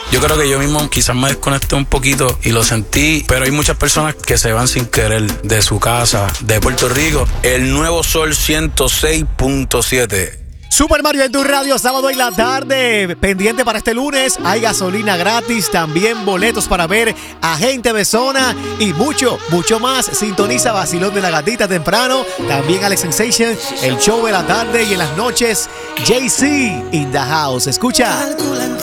Yo creo que yo mismo quizás me desconecté un poquito y lo sentí, pero hay muchas personas que se van sin querer de su casa, de Puerto Rico. El Nuevo Sol 106.7. Super Mario en tu radio, sábado en la tarde. Pendiente para este lunes. Hay gasolina gratis, también boletos para ver a Gente de Zona y mucho, mucho más. Sintoniza Vacilón de la Gatita temprano. También Alex Sensation, el show de la tarde y en las noches. JC in the house. Escucha.